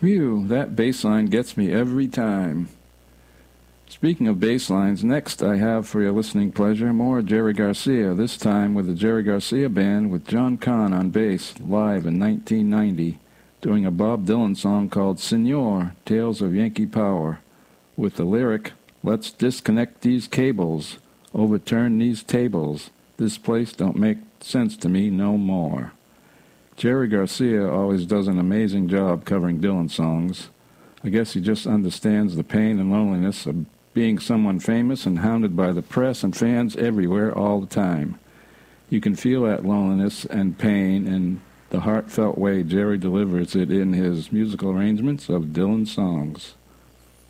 Phew, that bass line gets me every time. Speaking of bass lines, next I have for your listening pleasure more Jerry Garcia, this time with the Jerry Garcia Band with John Kahn on bass, live in 1990, doing a Bob Dylan song called Senor, Tales of Yankee Power, with the lyric, "Let's disconnect these cables, overturn these tables, this place don't make sense to me no more." Jerry Garcia always does an amazing job covering Dylan songs. I guess he just understands the pain and loneliness of being someone famous and hounded by the press and fans everywhere all the time. You can feel that loneliness and pain in the heartfelt way Jerry delivers it in his musical arrangements of Dylan songs.